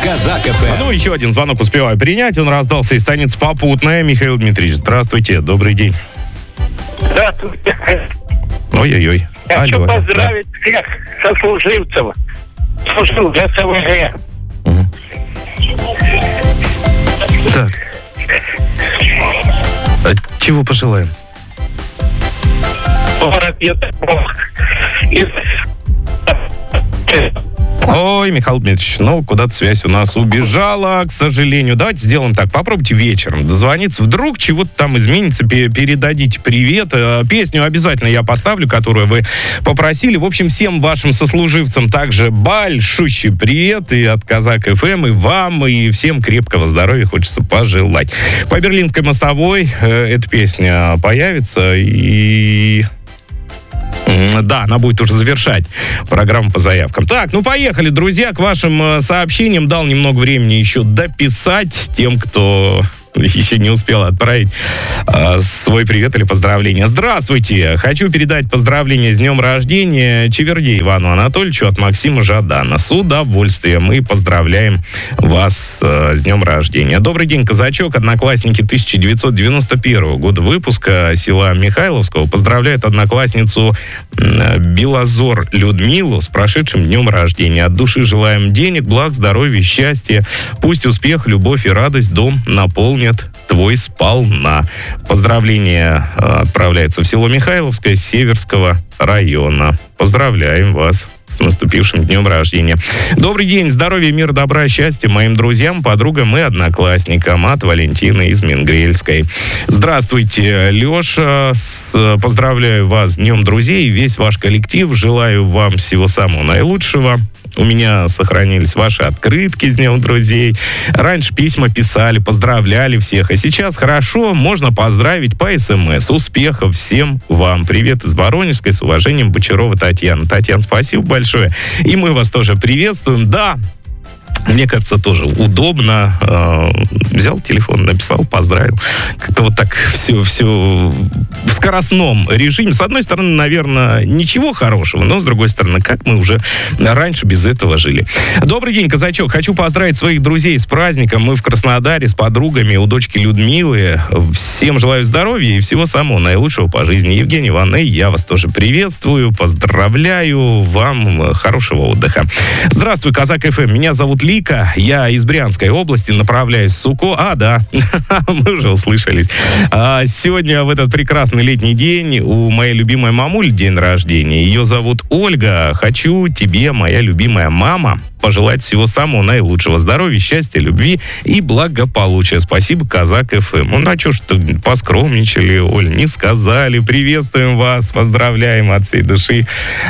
Казак ФМ. Ну, еще один звонок успеваю принять. Он раздался из станицы Попутная. Михаил Дмитриевич, здравствуйте, добрый день. Здравствуйте. Ой-ой-ой. Хочу Алло, поздравить всех сослуживцев. Служил в СВР. Так. А чего пожелаем? Город Петров. Ой, Михаил Дмитриевич, ну, куда-то связь у нас убежала, к сожалению. Давайте сделаем так, попробуйте вечером дозвониться. Вдруг чего-то там изменится, передадите привет. Песню обязательно я поставлю, которую вы попросили. В общем, всем вашим сослуживцам также большущий привет и от Казак ФМ, и вам, и всем крепкого здоровья хочется пожелать. По Берлинской мостовой эта песня появится, и... Да, она будет уже завершать программу по заявкам. Так, ну поехали, друзья, к вашим сообщениям. Дал немного времени еще дописать тем, кто еще не успел отправить свой привет или поздравление. Здравствуйте! Хочу передать поздравление с днем рождения Чеверде Ивану Анатольевичу от Максима Жадана. С удовольствием мы поздравляем вас с днем рождения. Добрый день, казачок. Одноклассники 1991 года выпуска села Михайловского поздравляют одноклассницу Белозор Людмилу с прошедшим днем рождения. От души желаем денег, благ, здоровья, счастья. Пусть успех, любовь и радость дом наполнят твой сполна. Поздравления отправляются в село Михайловское Северского района. Поздравляем вас с наступившим днем рождения. Добрый день, здоровья, мира, добра, счастья моим друзьям, подругам и одноклассникам от Валентины из Мингрельской. Здравствуйте, Леша. Поздравляю вас с днем друзей, весь ваш коллектив. Желаю вам всего самого наилучшего. У меня сохранились ваши открытки с днем друзей. Раньше письма писали, поздравляли всех. А сейчас хорошо, можно поздравить по СМС. Успехов всем вам. Привет из Воронежской, с уважением, Бочарова Татьяна. Татьяна, спасибо большое. И мы вас тоже приветствуем. Да, мне кажется, тоже удобно. Взял телефон, написал, поздравил. Как-то вот так все в скоростном режиме. С одной стороны, наверное, ничего хорошего, но с другой стороны, как мы уже раньше без этого жили. Добрый день, казачок. Хочу поздравить своих друзей с праздником. Мы в Краснодаре с подругами у дочки Людмилы. Всем желаю здоровья и всего самого наилучшего по жизни. Евгения Ивановна, я вас тоже приветствую, поздравляю. Вам хорошего отдыха. Здравствуй, Казак ФМ. Меня зовут Лика. Я из Брянской области, направляюсь в Суко. Да, мы уже услышались. Сегодня в этот прекрасный летний день у моей любимой мамули день рождения. Ее зовут Ольга. Хочу тебе, моя любимая мама, пожелать всего самого наилучшего. Здоровья, счастья, любви и благополучия. Спасибо, Казак ФМ. Ну, а что ж поскромничали, Оль, не сказали. Приветствуем вас, поздравляем от всей души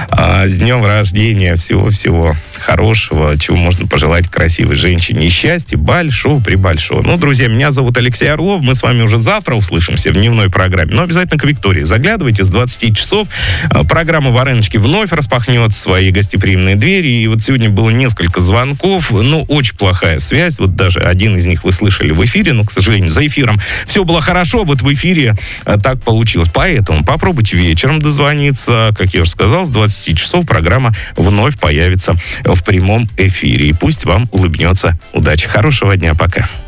с днем рождения. Всего-всего хорошего, чего можно пожелать красивой женщине. И счастья большого-пребольшого. Ну, друзья, меня зовут Алексей Орлов. Мы с вами уже завтра услышимся в дневной программе. Но обязательно к Виктории заглядывайте с 20 часов. Программа «Вареночки» вновь распахнет свои гостеприимные двери. И вот сегодня было несколько звонков, но очень плохая связь. Вот даже один из них вы слышали в эфире, но, к сожалению, за эфиром все было хорошо, вот в эфире так получилось. Поэтому попробуйте вечером дозвониться. Как я уже сказал, с 20 часов программа вновь появится в прямом эфире. И пусть вам улыбнется удача. Хорошего дня, пока.